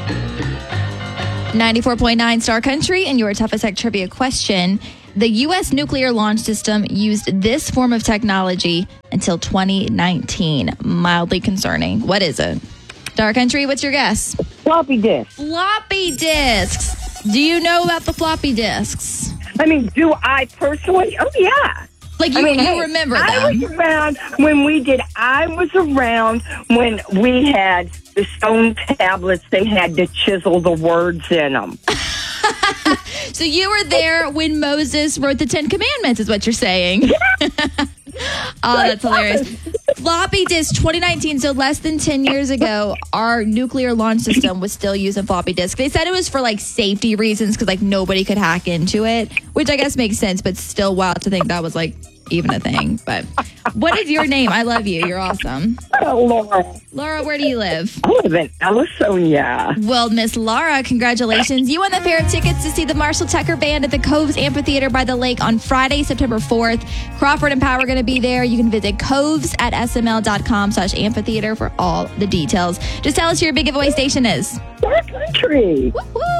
94.9 Star Country, and your toughest tech trivia question. The U.S. nuclear launch system used this form of technology until 2019. Mildly concerning. What is it? Star Country, what's your guess? Floppy disk. Floppy disks. Do you know about the floppy disks? I mean, do I personally? Oh, yeah. Like, you remember them. I was around when we had the stone tablets. They had to chisel the words in them. So you were there when Moses wrote the 10 Commandments, is what you're saying. Oh, that's hilarious. Floppy disk, 2019, so less than 10 years ago, our nuclear launch system was still using floppy disk. They said it was for, like, safety reasons because, like, nobody could hack into it, which I guess makes sense, but still wild to think that was, like, even a thing. But what is your name? I love you. You're awesome. Oh, Laura. Laura, where do you live? I live in Ellisonia. Well, Miss Laura, congratulations. You won the pair of tickets to see the Marshall Tucker Band at the Coves Amphitheater by the Lake on Friday, September 4th. Crawford and Power are going to be there. You can visit coves@sml.com/amphitheater for all the details. Just tell us who your big giveaway station is. Star Country. Woo-hoo.